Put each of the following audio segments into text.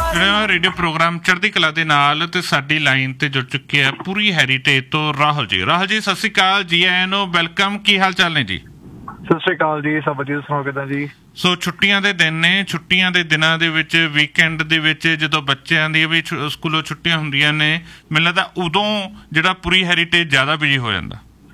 Radio programme ਚੜ੍ਹਦੀ ਕਲਾ ਦੇ ਨਾਲ ਤੇ ਸਾਡੀ ਲਾਈਨ ਤੇ ਜੁੜ ਚੁੱਕੇ ਆ ਪੂਰੀ ਹੈਰੀਟੇਜ ਤੋਂ ਰਾਹੁਲ ਜੀ। ਰਾਹੁਲ ਜੀ ਸਤਿ ਸ਼੍ਰੀ ਅਕਾਲ, ਜੀ ਆਇਆਂ ਨੂੰ, ਵੈਲਕਮ। ਕੀ ਹਾਲ ਚਾਲ ਨੇ ਜੀ? ਸਤਿ ਸ਼੍ਰੀ ਅਕਾਲ ਜੀ, ਸਭ ਵਧੀਆ, ਸੁਣਾਓ ਕਿੱਦਾਂ ਜੀ? ਸੋ ਛੁੱਟੀਆਂ ਦੇ ਦਿਨ ਨੇ, ਛੁੱਟੀਆਂ ਦੇ ਦਿਨਾਂ ਦੇ ਵਿੱਚ ਵੀਕਐਂਡ ਦੇ ਵਿੱਚ ਜਦੋਂ ਬੱਚਿਆਂ ਦੀ ਵੀ ਸਕੂਲੋਂ ਛੁੱਟੀਆਂ ਹੁੰਦੀਆਂ ਨੇ, ਮੈਨੂੰ ਲੱਗਦਾ ਉਦੋਂ ਜਿਹੜਾ ਪੂਰੀ ਹੈਰੀਟੇਜ ਜ਼ਿਆਦਾ ਬਿਜੀ ਹੋ ਜਾਂਦਾ।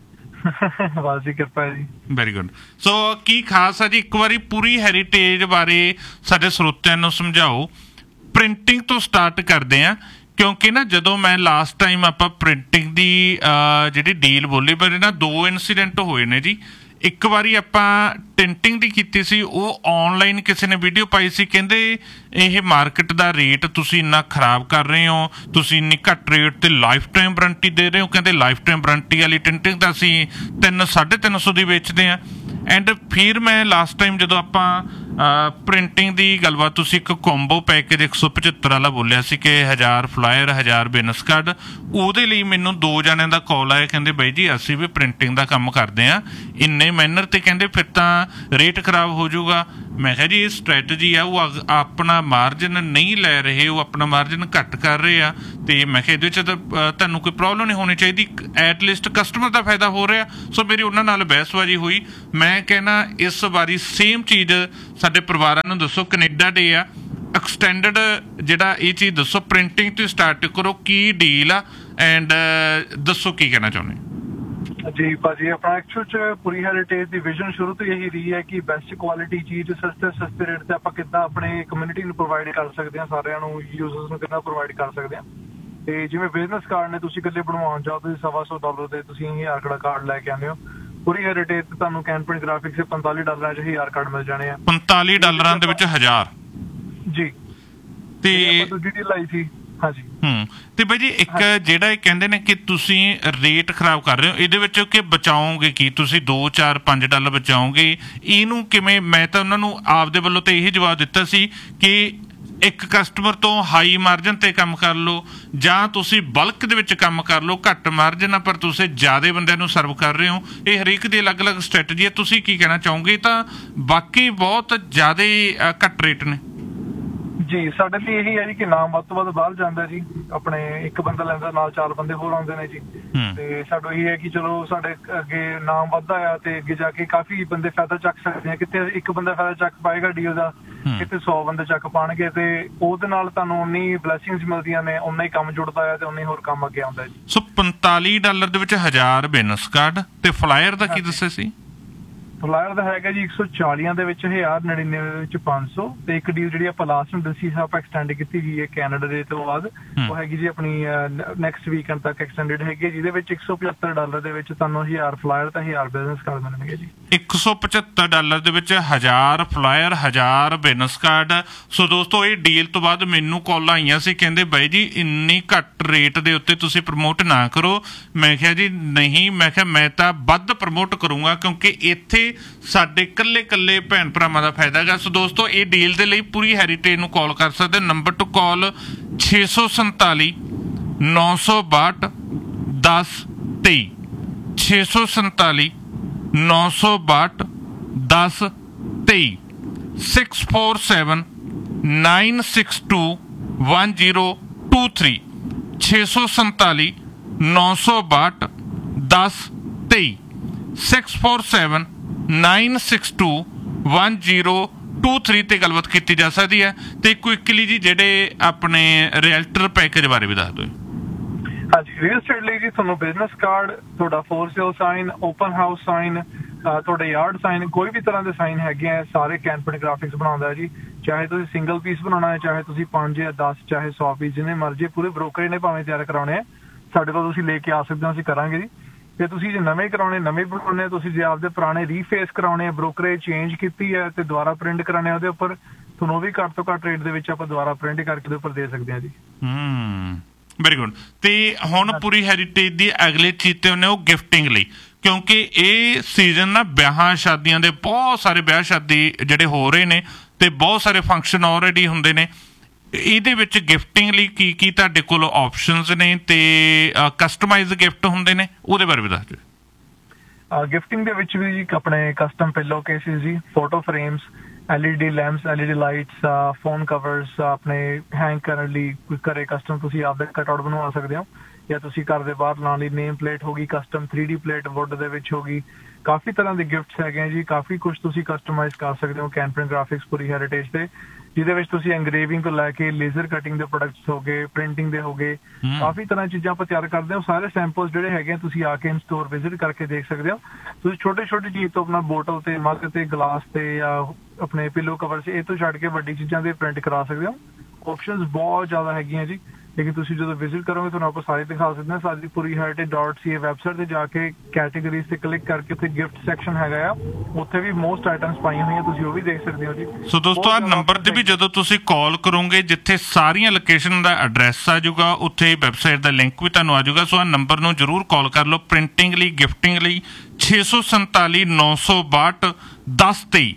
ਬਸ ਜੀ, ਕਿਰਪਾ ਜੀ। Very good. ਸੋ ਕੀ ਖਾਸ ਆ ਜੀ? ਇੱਕ ਵਾਰੀ ਪੂਰੀ ਹੈਰੀਟੇਜ ਬਾਰੇ ਸਾਡੇ ਸਰੋਤਿਆਂ ਨੂੰ ਸਮਝਾਓ। ਪ੍ਰਿੰਟਿੰਗ ਤੋਂ ਸਟਾਰਟ ਕਰਦੇ ਹਾਂ, ਕਿਉਂਕਿ ਨਾ ਜਦੋਂ ਮੈਂ ਲਾਸਟ ਟਾਈਮ ਆਪਾਂ ਪ੍ਰਿੰਟਿੰਗ ਦੀ ਜਿਹੜੀ ਡੀਲ ਬੋਲੀ, ਪਰ ਨਾ 2 ਇੰਸੀਡੈਂਟ ਹੋਏ ਨੇ ਜੀ। ਇੱਕ ਵਾਰੀ ਆਪਾਂ ਟਿੰਟਿੰਗ ਦੀ ਕੀਤੀ ਸੀ, ਉਹ ਔਨਲਾਈਨ ਕਿਸੇ ਨੇ ਵੀਡੀਓ ਪਾਈ ਸੀ, ਕਹਿੰਦੇ ਇਹ ਮਾਰਕੀਟ ਦਾ ਰੇਟ ਤੁਸੀਂ ਇੰਨਾ ਖਰਾਬ ਕਰ ਰਹੇ ਹੋ, ਤੁਸੀਂ ਇੰਨੀ ਘੱਟ ਰੇਟ ਤੇ ਲਾਈਫ ਟਾਈਮ ਵਾਰੰਟੀ ਦੇ ਰਹੇ ਹੋ। ਕਹਿੰਦੇ ਲਾਈਫ ਟਾਈਮ ਵਾਰੰਟੀ ਵਾਲੀ ਟਿੰਟਿੰਗ ਤਾਂ ਅਸੀਂ 300-350 ਦੀ ਵੇਚਦੇ ਹਾਂ। ਐਂਡ ਫਿਰ ਮੈਂ ਲਾਸਟ ਟਾਈਮ ਜਦੋਂ ਆਪਾਂ ਪ੍ਰਿੰਟਿੰਗ ਦੀ ਗੱਲਬਾਤ, ਤੁਸੀਂ ਇੱਕ ਕੋਂਬੋ ਪੈਕੇਜ 175 ਵਾਲਾ ਬੋਲਿਆ ਸੀ ਕਿ 1000 ਫਲਾਇਰ 1000 ਬਿਜ਼ਨਸ ਕਾਰਡ, ਉਹਦੇ ਲਈ ਮੈਨੂੰ 2 ਜਣਿਆਂ ਦਾ ਕਾਲ ਆਇਆ। ਕਹਿੰਦੇ ਬਾਈ ਜੀ ਅਸੀਂ ਵੀ ਪ੍ਰਿੰਟਿੰਗ ਦਾ ਕੰਮ ਕਰਦੇ ਹਾਂ ਇੰਨੇ ਮੈਨਰ ਤੇ, ਕਹਿੰਦੇ ਫਿਰ ਤਾਂ ਰੇਟ ਖਰਾਬ ਹੋ ਜਾਊਗਾ। ਮੈਂ ਕਿਹਾ ਜੀ ਇਹ ਸਟ੍ਰੈਟਜੀ ਆ, ਉਹ ਆਪਣਾ ਮਾਰਜਨ ਨਹੀਂ ਲੈ ਰਹੇ, ਉਹ ਆਪਣਾ ਮਾਰਜਨ ਘੱਟ ਕਰ ਰਹੇ ਆ। ਤੇ ਮੈਂ ਕਿਹਾ ਇਹਦੇ 'ਚ ਤਾਂ ਤੁਹਾਨੂੰ ਕੋਈ ਪ੍ਰੋਬਲਮ ਨਹੀਂ ਹੋਣੀ ਚਾਹੀਦੀ, ਐਟਲੀਸਟ ਕਸਟਮਰ ਦਾ ਫਾਇਦਾ ਹੋ ਰਿਹਾ। ਸੋ ਮੇਰੀ ਉਹਨਾਂ ਨਾਲ ਬਹਿਸਬਾਜ਼ੀ ਹੋਈ। ਮੈਂ ਕਹਿਣਾ ਇਸ ਵਾਰੀ ਸੇਮ ਚੀਜ਼ ਸਾਡੇ ਪਰਿਵਾਰਾਂ ਨੂੰ ਦੱਸੋ। ਕੈਨੇਡਾ ਡੇ ਆ, ਐਕਸਟੈਂਡਡ ਜਿਹੜਾ ਇਹ ਚੀਜ਼ ਦੱਸੋ, ਪ੍ਰਿੰਟਿੰਗ ਤੋਂ ਸਟਾਰਟ ਕਰੋ, ਕੀ ਡੀਲ ਆ ਐਂਡ ਦੱਸੋ ਕੀ ਕਹਿਣਾ ਚਾਹੁੰਦੇ ਜੀ। ਭਾਜੀ ਆਪਣਾ ਐਕਚੁਅਲ 'ਚ ਪੂਰੀ ਹੈਰੀਟੇਜ ਦੀ ਵਿਜ਼ਨ ਸ਼ੁਰੂ ਤੋਂ ਇਹੀ ਰਹੀ ਹੈ ਕਿ ਬੈਸਟ ਕੁਆਲਿਟੀ ਚੀਜ਼ ਸਸਤੇ ਰੇਟ ਤੇ ਆਪਾਂ ਕਿੱਦਾਂ ਆਪਣੇ ਕਮਿਊਨਿਟੀ ਨੂੰ ਪ੍ਰੋਵਾਈਡ ਕਰ ਸਕਦੇ ਹਾਂ, ਸਾਰਿਆਂ ਨੂੰ, ਯੂਜ਼ਰਸ ਨੂੰ ਕਿੱਦਾਂ ਪ੍ਰੋਵਾਈਡ ਕਰ ਸਕਦੇ ਹਾਂ। ਤੇ ਜਿਵੇਂ ਬਿਜ਼ਨਸ ਕਾਰਡ ਨੇ, ਤੁਸੀਂ ਇਕੱਲੇ ਬਣਵਾਉਣ ਜਾਓ ਤੁਸੀਂ $125 ਦੇ ਤੁਸੀਂ 1000 ਦਾ ਕਾਰਡ ਲੈ ਕੇ ਆਉਂਦੇ ਹੋ। ਪੂਰੀ ਹੈਰੀਟੇਜ ਤੇ ਤੁਹਾਨੂੰ ਕੈਨਪਨ ਗ੍ਰਾਫਿਕਸ ਦੇ $45 'ਚ 1000 ਕਾਰਡ ਮਿਲ ਜਾਣੇ ਆ। $45 ਦੇ ਵਿੱਚ 1000 ਜੀ। ਤੇ ਦੂਜੀ ਡੀਲ ਆਈ ਸੀ। ਹਾਂਜੀ। ਤੇ ਬਾਈ ਜੀ ਇੱਕ ਜਿਹੜਾ ਇਹ ਕਹਿੰਦੇ ਨੇ ਕਿ ਤੁਸੀਂ ਰੇਟ ਖਰਾਬ ਕਰ ਰਹੇ ਹੋ, ਇਹਦੇ ਵਿੱਚ ਕਿ ਬਚਾਓਗੇ ਕੀ? ਤੁਸੀਂ $2-4-5 ਬਚਾਓਗੇ, ਇਹਨੂੰ ਕਿਵੇਂ? ਮੈਂ ਤਾਂ ਉਹਨਾਂ ਨੂੰ ਆਪਦੇ ਵੱਲੋਂ ਤਾਂ ਇਹੀ ਜਵਾਬ ਦਿੱਤਾ ਸੀ ਕਿ ਇੱਕ ਕਸਟਮਰ ਤੋਂ ਹਾਈ ਮਾਰਜਨ ਤੇ ਕੰਮ ਕਰ ਲਓ, ਜਾਂ ਤੁਸੀਂ ਬਲਕ ਦੇ ਵਿੱਚ ਕੰਮ ਕਰ ਲਓ, ਘੱਟ ਮਾਰਜਨ ਆ ਪਰ ਤੁਸੀਂ ਜ਼ਿਆਦਾ ਬੰਦਿਆਂ ਨੂੰ ਸਰਵ ਕਰ ਰਹੇ ਹੋ। ਇਹ ਹਰੇਕ ਦੀ ਅਲੱਗ-ਅਲੱਗ ਸਟ੍ਰੈਟਜੀ ਹੈ। ਤੁਸੀਂ ਕੀ ਕਹਿਣਾ ਚਾਹੋਗੇ? ਤਾਂ ਬਾਕੀ ਬਹੁਤ ਜ਼ਿਆਦਾ ਘੱਟ ਰੇਟ ਨੇ ਜੀ। ਸਾਡੇ ਲਈ ਇਹੀ ਹੈ ਜੀ ਕਿ ਨਾਮ ਵੱਧ ਤੋਂ ਵੱਧ ਬਾਹਰ ਜਾਂਦਾ ਜੀ। ਆਪਣੇ ਇੱਕ ਬੰਦਾ ਲੈਂਦਾ, ਨਾਲ 4 ਬੰਦੇ ਹੋਰ ਆਉਂਦੇ ਨੇ ਜੀ। ਤੇ ਸਾਡਾ ਇਹੀ ਹੈ ਕਿ ਚਲੋ ਸਾਡੇ ਅੱਗੇ ਨਾਮ ਵੱਧਦਾ ਆ ਤੇ ਅੱਗੇ ਜਾ ਕੇ ਕਾਫੀ ਬੰਦੇ ਫਾਇਦਾ ਚੱਕ ਸਕਦੇ ਆ। ਕਿਤੇ ਇੱਕ ਬੰਦਾ ਫਾਇਦਾ ਚੱਕ ਪਾਏਗਾ ਡੀਲ ਦਾ, ਕਿਤੇ 100 ਬੰਦੇ ਚੱਕ ਪਾਉਣਗੇ, ਤੇ ਉਹਦੇ ਨਾਲ ਤੁਹਾਨੂੰ ਉਨੀ ਬਲੈਸਿੰਗਸ ਮਿਲਦੀਆਂ ਨੇ, ਉਨਾ ਹੀ ਕੰਮ ਜੁੜਦਾ ਹੈ ਤੇ ਉਨਾ ਹੀ ਹੋਰ ਕੰਮ ਅੱਗੇ ਆਉਂਦਾ ਜੀ। ਸੋ $45 ਦੇ ਵਿੱਚ 1000 ਬਿਜ਼ਨਸ ਕਾਰਡ ਤੇ ਫਲਾਇਰ ਦਾ ਕੀ ਦੱਸਿਆ ਸੀ? ਫਲਾਇਰ ਦਾ ਹੈਗਾ ਜੀ 140 ਦੇ ਵਿੱਚ 1000, 99 ਦੇ ਵਿੱਚ 500। ਤੇ ਇੱਕ ਡੀਲ ਜਿਹੜੀ ਆਪਾਂ ਲਾਸਟ ਨੂੰ ਦੱਸੀ ਸੀ, ਆਪਾਂ ਐਕਸਟੈਂਡ ਕੀਤੀ ਗਈ ਹੈ ਕੈਨੇਡਾ ਦੇ ਤੋਂ ਬਾਅਦ, ਉਹ ਹੈਗੀ ਜੀ ਆਪਣੀ ਨੈਕਸਟ ਵੀਕਐਂਡ ਤੱਕ ਐਕਸਟੈਂਡਡ ਹੈਗੀ, ਜਿਹਦੇ ਵਿੱਚ $175 ਦੇ ਵਿੱਚ ਤੁਹਾਨੂੰ 1000 ਫਲਾਇਰ ਤੇ 1000 ਬਿਜ਼ਨਸ ਕਾਰਡ ਮਿਲਣਗੇ ਜੀ। $175 ਦੇ ਵਿੱਚ 1000 ਫਲਾਇਰ 1000 ਬਿਜ਼ਨਸ ਕਾਰਡ। ਸੋ ਦੋਸਤੋ ਇਹ ਡੀਲ ਤੋਂ ਬਾਅਦ ਮੈਨੂੰ ਕਾਲਾਂ ਆਈਆਂ ਸੀ, ਕਹਿੰਦੇ ਬਾਈ ਜੀ ਇੰਨੀ ਘੱਟ ਰੇਟ ਦੇ ਉੱਤੇ ਤੁਸੀਂ ਪ੍ਰਮੋਟ ਨਾ ਕਰੋ। ਮੈਂ ਕਿਹਾ ਜੀ ਨਹੀਂ, ਮੈਂ ਕਿਹਾ ਮੈਂ ਤਾਂ ਵੱਧ ਪ੍ਰਮੋਟ ਕਰੂੰਗਾ, ਕਿਉਂਕਿ ਇੱਥੇ ਸਾਡੇ ਕੱਲੇ ਭੈਣ ਭਰਾਵਾਂ ਦਾ ਫਾਇਦਾ ਹੈਗਾ। ਸੋ ਦੋਸਤੋ ਇਹ ਡੀਲ ਦੇ ਲਈ ਪੂਰੀ ਹੈਰੀਟੇਜ ਨੂੰ ਕਾਲ ਕਰ ਸਕਦੇ। ਨੰਬਰ ਟੂ ਕਾਲ 647 962 1023 647 962 1023 647 962 1023 647 962 1023 647 962 1023 ਤੇ ਗੱਲਬਾਤ ਕੀਤੀ ਜਾ ਸਕਦੀ ਹੈ। ਤੇ ਕੁਇਕਲੀ ਜੀ ਜਿਹੜੇ ਆਪਣੇ ਰੀਅਲਟਰ ਪੈਕੇਜ ਬਾਰੇ ਵੀ ਦੱਸ ਦਿਓ। ਹਾਂਜੀ, ਰੀਅਲ ਸਟੇਟ ਲਈ ਜੀ ਤੁਹਾਨੂੰ ਬਿਜ਼ਨਸ ਕਾਰਡ, ਤੁਹਾਡਾ for sale sign, open house sign, ਤੁਹਾਡਾ ਯਾਰਡ ਸਾਈਨ, ਕੋਈ ਵੀ ਤਰ੍ਹਾਂ ਦੇ ਸਾਈਨ ਹੈਗੇ ਆ, ਸਾਰੇ ਕੈਨਪਨ ਗ੍ਰਾਫਿਕਸ ਬਣਾਉਂਦਾ ਹੈ ਜੀ। ਚਾਹੇ ਤੁਸੀਂ ਸਿੰਗਲ ਪੀਸ ਬਣਾਉਣਾ ਹੈ, ਚਾਹੇ ਤੁਸੀਂ 5 ਜਾਂ 10, ਚਾਹੇ 100 ਪੀਸ, ਜਿੰਨੇ ਮਰਜ਼ੀ ਪੂਰੇ ਬ੍ਰੋਕਰੇਜ ਨੇ ਭਾਵੇਂ ਤਿਆਰ ਕਰਾਉਣੇ ਆ, ਸਾਡੇ ਕੋਲ ਤੁਸੀਂ ਲੈ ਕੇ ਆ ਸਕਦੇ ਹੋ, ਅਸੀਂ ਕਰਾਂਗੇ ਜੀ। ਤੇ ਤੁਸੀਂ ਜੇ ਨਵੇਂ ਕਰਾਉਣੇ, ਨਵੇਂ ਬਣਾਉਣੇ, ਤੁਸੀਂ ਜੇ ਆਪਦੇ ਪੁਰਾਣੇ ਰੀਫੇਸ ਕਰਾਉਣੇ, ਬ੍ਰੋਕਰੇਜ ਚੇਂਜ ਕੀਤੀ ਹੈ ਤੇ ਦੁਬਾਰਾ ਪ੍ਰਿੰਟ ਕਰਾਉਣੇ, ਉਹਦੇ ਉੱਪਰ ਤੁਹਾਨੂੰ ਉਹ ਵੀ ਘੱਟ ਤੋਂ ਘੱਟ ਰੇਟ ਦੇ ਵਿੱਚ ਆਪਾਂ ਦੁਬਾਰਾ ਪ੍ਰਿੰਟ ਕਰਕੇ ਉਹਦੇ ਉੱਪਰ ਦੇ ਸਕਦੇ ਹਾਂ ਜੀ। Very good. ਤੇ ਹੁਣ ਪੂਰੀ ਹੈਰੀਟੇਜ ਦੀ ਅਗਲੀ ਚੀਜ਼ ਤੇ ਉਹਨੇ ਉਹ ਗਿਫਟਿੰਗ ਲਈ, ਕਿਉਂਕਿ ਇਹ ਸੀਜ਼ਨ ਨਾ ਵਿਆਹਾਂ ਸ਼ਾਦੀਆਂ ਦੇ, ਬਹੁਤ ਸਾਰੇ ਵਿਆਹ ਸ਼ਾਦੀ ਜਿਹੜੇ ਹੋ ਰਹੇ ਨੇ ਤੇ ਬਹੁਤ ਸਾਰੇ ਫੰਕਸ਼ਨ ਆਲਰੇਡੀ ਹੁੰਦੇ ਨੇ। ਇਹਦੇ ਵਿੱਚ ਗਿਫਟਿੰਗ ਲਈ ਕੀ ਕੀ ਤੁਹਾਡੇ ਕੋਲ ਆਪਸ਼ਨਸ ਨੇ ਤੇ ਕਸਟਮਾਈਜ਼ ਗਿਫਟ ਹੁੰਦੇ ਨੇ, ਉਹਦੇ ਬਾਰੇ ਵੀ ਦੱਸ ਦਿਓ। ਗਿਫਟਿੰਗ ਦੇ ਵਿੱਚ ਵੀ ਜੀ ਆਪਣੇ ਕਸਟਮ ਪਿੱਲੋ ਕੇਸਿਸ ਜੀ, photo frames, LED lamps, LED lights, phone covers, ਆਪਣੇ ਹੈਂਗ ਕਰਨ ਲਈ ਕੋਈ ਘਰੇ ਕਸਟਮ ਤੁਸੀਂ ਆਪਦਾ ਕਟਆਊਟ ਬਣਵਾ ਸਕਦੇ ਹੋ, ਜਾਂ ਤੁਸੀਂ ਘਰ ਦੇ ਬਾਹਰ ਲਾਉਣ ਲਈ ਨੇਮ ਪਲੇਟ ਹੋ ਗਈ, ਕਸਟਮ 3D ਪਲੇਟ ਵੁੱਡ ਦੇ ਵਿੱਚ ਹੋ ਗਈ। ਕਾਫੀ ਤਰ੍ਹਾਂ ਦੇ ਗਿਫਟਸ ਹੈਗੇ ਆ ਜੀ, ਕਾਫੀ ਕੁਝ ਤੁਸੀਂ ਕਸਟਮਾਈਜ਼ ਕਰ ਸਕਦੇ ਹੋ can print graphics Puri heritage ਤੇ, ਜਿਹਦੇ ਵਿੱਚ ਤੁਸੀਂ ਐਂਗਰੇਵਿੰਗ ਤੋਂ ਲੈ ਕੇ ਲੇਜ਼ਰ ਕਟਿੰਗ ਦੇ ਪ੍ਰੋਡਕਟਸ ਹੋ ਗਏ, ਪ੍ਰਿੰਟਿੰਗ ਦੇ ਹੋ ਗਏ, ਕਾਫੀ ਤਰ੍ਹਾਂ ਚੀਜ਼ਾਂ ਆਪਾਂ ਤਿਆਰ ਕਰਦੇ ਹਾਂ। ਸਾਰੇ ਸੈਂਪਲਸ ਜਿਹੜੇ ਹੈਗੇ ਆ ਤੁਸੀਂ ਆ ਕੇ ਇਨ ਸਟੋਰ ਵਿਜ਼ਿਟ ਕਰਕੇ ਦੇਖ ਸਕਦੇ ਹੋ। ਤੁਸੀਂ ਛੋਟੇ ਛੋਟੀ ਚੀਜ਼ ਤੋਂ ਆਪਣਾ ਬੋਟਲ ਤੇ, ਮੱਗ ਤੇ, ਗਲਾਸ ਤੇ, ਜਾਂ ਆਪਣੇ ਪਿੱਲੋ ਕਵਰ ਇਹ ਤੋਂ ਛੱਡ ਕੇ ਵੱਡੀ ਚੀਜ਼ਾਂ ਦੇ ਪ੍ਰਿੰਟ ਕਰਾ ਸਕਦੇ ਹੋ। ਆਪਸ਼ਨਸ ਬਹੁਤ ਜ਼ਿਆਦਾ ਹੈਗੀਆਂ ਜੀ, ਲੇਕਿਨ ਤੁਸੀਂ ਜਦੋਂ ਵਿਜ਼ਿਟ ਕਰੋਗੇ ਤੁਹਾਨੂੰ ਆਪਾਂ ਸਾਰੇ ਦਿਖਾ ਸਕਦੇ ਹਾਂ। ਸਾਡੀ ਪੂਰੀ heritage.ca ਵੈਬਸਾਈਟ ਤੇ ਜਾ ਕੇ ਕੈਟੇਗਰੀਜ਼ ਤੇ ਕਲਿੱਕ ਕਰਕੇ ਉੱਥੇ ਗਿਫਟ ਸੈਕਸ਼ਨ ਹੈਗਾ ਆ, ਉੱਥੇ ਵੀ ਮੋਸਟ ਆਈਟਮਸ ਪਾਈਆਂ ਹੋਈਆਂ, ਤੁਸੀਂ ਉਹ ਵੀ ਦੇਖ ਸਕਦੇ ਹੋ ਜੀ। ਸੋ ਦੋਸਤੋ ਆ ਨੰਬਰ ਤੇ ਵੀ ਜਦੋਂ ਤੁਸੀਂ ਕਾਲ ਕਰੋਗੇ, ਜਿੱਥੇ ਸਾਰੀਆਂ ਲੋਕੇਸ਼ਨ ਦਾ ਐਡਰੈਸ ਆ ਜਾਊਗਾ, ਉੱਥੇ ਵੈਬਸਾਈਟ ਦਾ ਲਿੰਕ ਵੀ ਤੁਹਾਨੂੰ ਆ ਜਾਊਗਾ। ਸੋ ਆ ਨੰਬਰ ਨੂੰ ਜ਼ਰੂਰ ਕਾਲ ਕਰ ਲਓ ਪ੍ਰਿੰਟਿੰਗ ਲਈ, ਗਿਫਟਿੰਗ ਲਈ 647 962 1023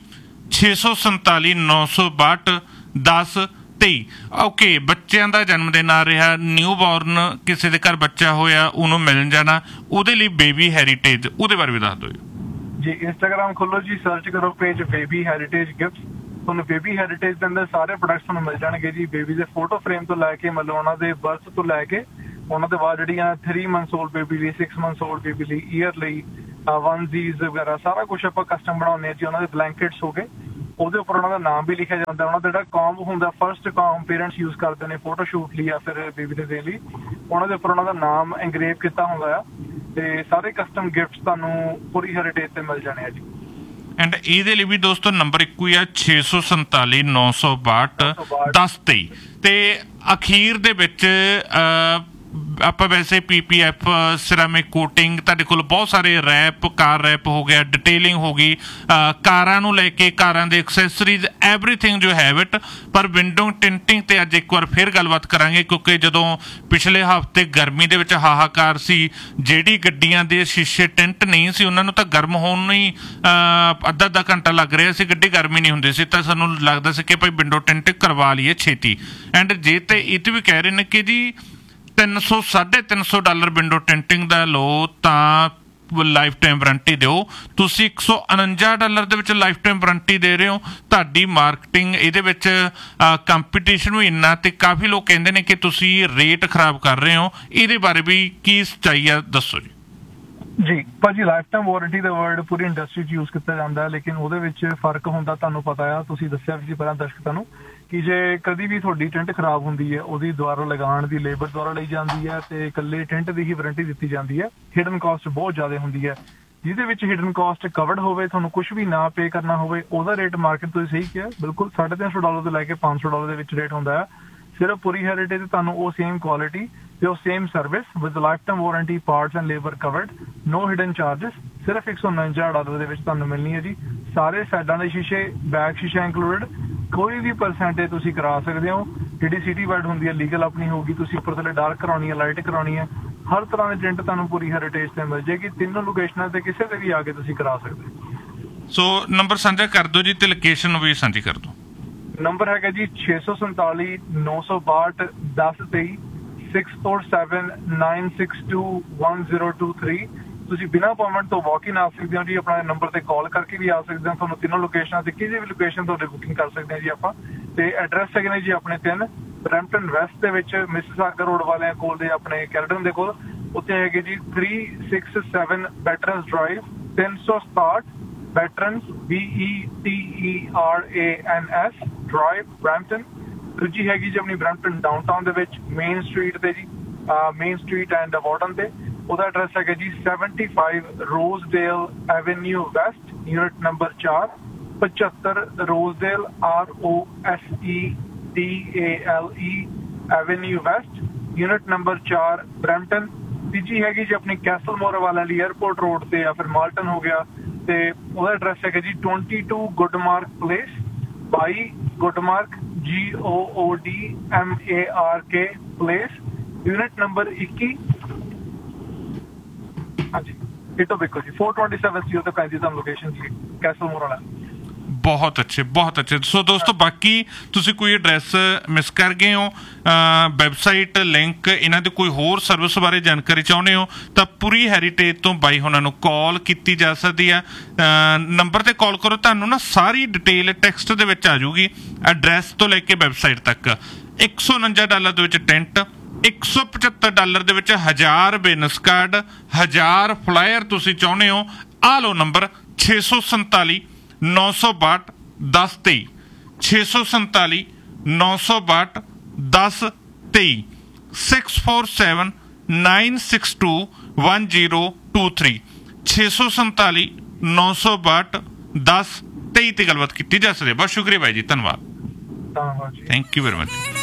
647 962 1023। ਓਕੇ, ਬੱਚਿਆਂ ਦਾ ਜਨਮ ਦਿਨ ਆ ਰਿਹਾ, ਨਿਊ ਬੋਰਨ ਕਿਸੇ ਦੇ ਘਰ ਬੱਚਾ ਹੋਇਆ, ਉਹਨੂੰ ਮਿਲਣ ਜਾਣਾ, ਉਹਦੇ ਲਈ ਬੇਬੀ ਹੈਰੀਟੇਜ, ਉਹਦੇ ਬਾਰੇ ਵੀ ਦੱਸ ਦਿਓ ਜੀ। ਇੰਸਟਾਗ੍ਰਾਮ ਖੋਲੋ ਜੀ, ਸਰਚ ਕਰੋ ਪੇਜ ਬੇਬੀ ਹੈਰੀਟੇਜ ਗਿਫਟ, ਤੁਹਾਨੂੰ ਬੇਬੀ ਹੈਰੀਟੇਜ ਦੇ ਅੰਦਰ ਸਾਰੇ ਪ੍ਰੋਡਕਟਸ ਤੁਹਾਨੂੰ ਮਿਲ ਜਾਣਗੇ ਜੀ। ਬੇਬੀ ਦੇ ਫੋਟੋ ਫਰੇਮ ਤੋਂ ਲੈ ਕੇ ਮਤਲਬ ਉਹਨਾਂ ਦੇ ਬਰਥ ਤੋਂ ਲੈ ਕੇ ਉਹਨਾਂ ਦੇ ਬਾਅਦ ਜਿਹੜੀਆਂ 3 months old ਬੇਬੀ ਲਈ, 6 months old ਬੇਬੀ ਲਈ, ਈਅਰ ਲਈ, ਵਨਜ਼ੀਜ਼ ਵਗੈਰਾ ਸਾਰਾ ਕੁਝ ਆਪਾਂ ਕਸਟਮ ਬਣਾਉਂਦੇ ਹਾਂ ਜੀ। ਉਹਨਾਂ ਦੇ ਬਲੈਂਕਟਸ ਹੋ ਗਏ, ਉਹਦੇ ਉੱਪਰ ਉਹਨਾਂ ਦਾ ਨਾਮ ਵੀ ਲਿਖਿਆ ਜਾਂਦਾ, ਉਹਨਾਂ ਦਾ ਜਿਹੜਾ ਕੌਂਬ ਹੁੰਦਾ, ਫਰਸਟ ਕੌਂਬ ਪੇਰੈਂਟਸ ਯੂਜ਼ ਕਰਦੇ ਨੇ ਫੋਟੋ ਸ਼ੂਟ ਲਈ ਜਾਂ ਫਿਰ ਬੇਬੀ ਦੇ ਦੇਣ ਲਈ, ਉਹਨਾਂ ਦੇ ਉੱਪਰ ਉਹਨਾਂ ਦਾ ਨਾਮ ਐਂਗਰੇਵ ਕੀਤਾ ਹੁੰਦਾ ਆ, ਤੇ ਸਾਰੇ ਕਸਟਮ ਗਿਫਟਸ ਤੁਹਾਨੂੰ ਪੂਰੀ ਹੈਰੀਟੇਜ ਤੇ ਮਿਲ ਜਾਣੇ ਆ ਜੀ। ਐਂਡ ਇਹਦੇ ਲਈ ਵੀ ਦੋਸਤੋ ਨੰਬਰ ਇੱਕੋ ਹੀ ਆ, 647 962 1023। ਤੇ ਅਖੀਰ ਦੇ ਵਿੱਚ ਆਪਾਂ ਵੈਸੇ PPF ਸਿਰਾਮਿਕ ਕੋਟਿੰਗ, ਤੁਹਾਡੇ ਕੋਲ ਬਹੁਤ ਸਾਰੇ ਰੈਪ, ਕਾਰ ਰੈਪ ਹੋ ਗਿਆ, ਡਿਟੇਲਿੰਗ ਹੋ ਗਈ, ਕਾਰਾਂ ਨੂੰ ਲੈ ਕੇ ਕਾਰਾਂ ਦੇ ਐਕਸੈਸਰੀਜ਼, ਐਵਰੀਥਿੰਗ ਜੋ ਹੈਵ ਇਟ। ਪਰ ਵਿੰਡੋ ਟਿੰਟਿੰਗ ਤੇ ਅੱਜ ਇੱਕ ਵਾਰ ਫਿਰ ਗੱਲਬਾਤ ਕਰਾਂਗੇ, ਕਿਉਂਕਿ ਜਦੋਂ ਪਿਛਲੇ ਹਫ਼ਤੇ ਗਰਮੀ ਦੇ ਵਿੱਚ ਹਾਹਾਕਾਰ ਸੀ, ਜਿਹੜੀ ਗੱਡੀਆਂ ਦੇ ਸ਼ੀਸ਼ੇ ਟਿੰਟ ਨਹੀਂ ਸੀ ਉਹਨਾਂ ਨੂੰ ਤਾਂ ਗਰਮ ਹੋਣ ਨੂੰ ਹੀ ਅੱਧਾ ਘੰਟਾ ਲੱਗ ਰਿਹਾ ਸੀ, ਗੱਡੀ ਗਰਮੀ ਨਹੀਂ ਹੁੰਦੀ ਸੀ, ਤਾਂ ਸਾਨੂੰ ਲੱਗਦਾ ਸੀ ਕਿ ਭਾਈ ਵਿੰਡੋ ਟਿੰਟ ਕਰਵਾ ਲਈਏ ਛੇਤੀ। ਐਂਡ ਜੇ ਤੇ ਇਹ ਤੇ ਵੀ ਕਹਿ ਰਹੇ ਨੇ ਕਿ ਜੀ $300 ਵਿੰਡੋ ਟਿੰਟਿੰਗ ਦਾ ਲਓ ਤਾਂ ਲਾਈਫ ਟਾਈਮ ਵਾਰੰਟੀ ਦਿਓ, ਤੁਸੀਂ $149 ਦੇ ਵਿੱਚ ਲਾਈਫ ਟਾਈਮ ਵਾਰੰਟੀ ਦੇ ਰਹੇ ਹੋ। ਤੁਹਾਡੀ ਮਾਰਕੀਟਿੰਗ ਇਹਦੇ ਵਿੱਚ ਕੰਪੀਟੀਸ਼ਨ ਵੀ ਇੰਨਾ, ਤੇ ਕਾਫੀ ਲੋਕ ਕਹਿੰਦੇ ਨੇ ਕਿ ਤੁਸੀਂ ਰੇਟ ਖਰਾਬ ਕਰ ਰਹੇ ਹੋ, ਇਹਦੇ ਬਾਰੇ ਵੀ ਕੀ ਸੱਚਾਈ ਆ, ਦੱਸੋ ਜੀ। ਜੀ ਭਾਜੀ, ਲਾਈਫ ਟਾਈਮ ਵਾਰੰਟੀ ਦਾ ਵਰਡ ਪੂਰੀ ਇੰਡਸਟਰੀ 'ਚ ਯੂਜ਼ ਕੀਤਾ ਜਾਂਦਾ ਹੈ, ਲੇਕਿਨ ਉਹਦੇ ਵਿੱਚ ਫਰਕ ਹੁੰਦਾ, ਤੁਹਾਨੂੰ ਪਤਾ ਆ, ਤੁਸੀਂ ਦੱਸਿਆ ਵੀ ਸੀ ਪਹਿਲਾਂ ਦਰਸ਼ਕਾਂ ਨੂੰ ਕਿ ਜੇ ਕਦੀ ਵੀ ਤੁਹਾਡੀ ਟੈਂਟ ਖਰਾਬ ਹੁੰਦੀ ਹੈ, ਉਹਦੀ ਦੁਬਾਰਾ ਲਗਾਉਣ ਦੀ ਲੇਬਰ ਦੁਆਰਾ ਲਈ ਜਾਂਦੀ ਹੈ, ਤੇ ਇਕੱਲੇ ਟੈਂਟ ਦੀ ਹੀ ਵਾਰੰਟੀ ਦਿੱਤੀ ਜਾਂਦੀ ਹੈ। ਹਿਡਨ ਕਾਸਟ ਬਹੁਤ ਜ਼ਿਆਦਾ ਹੁੰਦੀ ਹੈ, ਜਿਹਦੇ ਵਿੱਚ ਹਿਡਨ ਕਾਸਟ ਕਵਰਡ ਹੋਵੇ, ਤੁਹਾਨੂੰ ਕੁਝ ਵੀ ਨਾ ਪੇ ਕਰਨਾ ਹੋਵੇ, ਉਹਦਾ ਰੇਟ ਮਾਰਕੀਟ ਤੁਸੀਂ ਸਹੀ ਕਿਹਾ ਬਿਲਕੁਲ $350 ਤੋਂ ਲੈ ਕੇ $500 ਦੇ ਵਿੱਚ ਰੇਟ ਹੁੰਦਾ ਹੈ। ਸਿਰਫ ਪੂਰੀ ਹੈਰੀਟੇਜ ਤੁਹਾਨੂੰ ਉਹ ਸੇਮ ਕੁਆਲਿਟੀ ਤੇ ਉਹ same service with life time warranty, parts and labour covered, no hidden charges, ਸਿਰਫ $149 ਦੇ ਵਿੱਚ ਤੁਹਾਨੂੰ ਮਿਲਣੀ ਹੈ ਜੀ। ਸਾਰੇ ਸਾਈਡਾਂ ਦੇ ਸ਼ੀਸ਼ੇ, ਬੈਕ ਸ਼ੀਸ਼ਾ ਇੰਕਲੂਡਡ, ਕੋਈ ਵੀ ਪਰਸੈਂਟੇਜ ਤੁਸੀਂ ਕਰਾ ਸਕਦੇ ਹੋ। ਜਿਹੜੀ ਸਿਟੀ ਵਾਈਡ ਹੁੰਦੀ ਹੈ ਲੀਗਲ ਆਪਣੀ ਹੋਊਗੀ, ਤੁਸੀਂ ਉੱਪਰ ਥੱਲੇ ਡਾਰਕ ਕਰਾਉਣੀ ਹੈ, ਲਾਈਟ ਕਰਾਉਣੀ ਹੈ, ਹਰ ਤਰ੍ਹਾਂ ਦੀ ਟਿੰਟ ਤੁਹਾਨੂੰ ਪੂਰੀ ਹੈਰੀਟੇਜ ਤੇ ਮਿਲ ਜਾਏਗੀ। ਤਿੰਨੋਂ ਲੋਕੇਸ਼ਨਾਂ ਤੇ ਕਿਸੇ ਤੇ ਵੀ ਆ ਕੇ ਤੁਸੀਂ ਕਰਾ ਸਕਦੇ ਹੋ। ਸੋ ਨੰਬਰ ਸਾਂਝਾ ਕਰ ਦਿਓ ਜੀ, ਤੇ ਲੋਕੇਸ਼ਨ ਵੀ ਸਾਂਝੀ ਕਰ ਦਿਓ। ਨੰਬਰ ਹੈਗਾ ਜੀ 647 962 1023, 647 962 1023। ਤੁਸੀਂ ਬਿਨਾਂ ਅਪਾਇੰਟਮੈਂਟ ਤੋਂ ਵਾਕ ਇਨ ਆ ਸਕਦੇ ਹੋ ਜੀ, ਆਪਣਾ ਨੰਬਰ ਤੇ ਕਾਲ ਕਰਕੇ ਵੀ ਆ ਸਕਦੇ ਹੋ। ਤੁਹਾਨੂੰ ਤਿੰਨੋਂ ਲੋਕੇਸ਼ਨਾਂ ਤੇ ਕਿਸੇ ਵੀ ਲੋਕੇਸ਼ਨ ਤੁਹਾਡੇ ਬੁਕਿੰਗ ਕਰ ਸਕਦੇ ਹਾਂ ਜੀ ਆਪਾਂ। ਤੇ ਐਡਰੈਸ ਹੈਗੇ ਨੇ ਜੀ ਆਪਣੇ 3 ਬਰੈਂਪਟਨ ਵੈਸਟ ਦੇ ਵਿੱਚ, ਮਿਸਿਸਾਗਾ ਰੋਡ ਵਾਲਿਆਂ ਕੋਲ ਦੇ ਆਪਣੇ ਕੈਲਡਨ ਦੇ ਕੋਲ, ਉੱਥੇ ਹੈਗੇ ਜੀ 367 veterans drive, 367 veterans VETERANS drive, Brampton. ਦੂਜੀ ਹੈਗੀ ਜੀ ਆਪਣੀ ਬਰੈਂਪਟਨ ਡਾਊਨਟਾਊਨ ਦੇ ਵਿੱਚ ਮੇਨ ਸਟਰੀਟ ਤੇ ਜੀ, ਮੇਨ ਸਟਰੀਟ ਐਂਡ ਵਾਰਡਨ ਤੇ, ਉਹਦਾ ਐਡਰੈਸ ਹੈਗਾ ਜੀ 75 ਰੋਜ਼ਡੇਲ avenue West, unit number 4, 75 ਰੋਜ਼ਡੇਲ ROSEDALE avenue West, unit number 4, Brampton. ਤੀਜੀ ਹੈਗੀ ਜੀ ਆਪਣੀ ਕੈਸਲ ਮੋਰ ਵਾਲਿਆਂ ਲਈ ਏਅਰਪੋਰਟ ਰੋਡ ਤੇ ਜਾਂ ਫਿਰ ਮਾਲਟਨ ਹੋ ਗਿਆ, ਤੇ ਉਹਦਾ ਐਡਰੈਸ ਹੈਗਾ ਜੀ 22 ਗੁੱਡਮਾਰਕ place, 22 ਗੁੱਡਮਾਰਕ GOODMARK place, unit number 21, ਹਾਂਜੀ ਇਟੋ ਦੇਖੋ ਜੀ 427 ਸੀ, ਉੱਤੇ ਪੈਂਦੀ ਤੁਹਾਨੂੰ ਲੋਕੇਸ਼ਨ ਜੀ ਕੈਸਲ ਮੋਰ ਵਾਲਾ। ਬਹੁਤ ਅੱਛੇ। ਸੋ ਦੋਸਤੋ, ਬਾਕੀ ਤੁਸੀਂ ਕੋਈ ਐਡਰੈਸ ਮਿਸ ਕਰ ਗਏ ਹੋ, ਵੈਬਸਾਈਟ ਲਿੰਕ, ਇਹਨਾਂ ਦੇ ਕੋਈ ਹੋਰ ਸਰਵਿਸ ਬਾਰੇ ਜਾਣਕਾਰੀ ਚਾਹੁੰਦੇ ਹੋ ਤਾਂ ਪੂਰੀ ਹੈਰੀਟੇਜ ਤੋਂ ਬਾਈ ਉਹਨਾਂ ਨੂੰ ਕਾਲ ਕੀਤੀ ਜਾ ਸਕਦੀ ਆ। ਨੰਬਰ ਤੇ ਕਾਲ ਕਰੋ, ਤੁਹਾਨੂੰ ਨਾ ਸਾਰੀ ਡਿਟੇਲ ਟੈਕਸਟ ਦੇ ਵਿੱਚ ਆ ਜਾਊਗੀ, ਐਡਰੈਸ ਤੋਂ ਲੈ ਕੇ ਵੈਬਸਾਈਟ ਤੱਕ। $149 ਦੇ ਵਿੱਚ ਟੈਂਟ, $175 ਦੇ ਵਿੱਚ 1000 ਬਿਜ਼ਨਸ ਕਾਰਡ, 1000 ਫਲਾਇਰ ਤੁਸੀਂ ਚਾਹੁੰਦੇ ਹੋ। ਆ ਲਓ ਨੰਬਰ 647 962 1023, 647 962 1023, 647 962 1023, 647 962 1023 ਤੇ ਗੱਲਬਾਤ ਕੀਤੀ ਜਾ ਸਕਦੀ ਹੈ। ਬਹੁਤ ਸ਼ੁਕਰੀਆ ਬਾਈ ਜੀ, ਧੰਨਵਾਦ। ਧੰਨਵਾਦ ਜੀ। Thank you very much.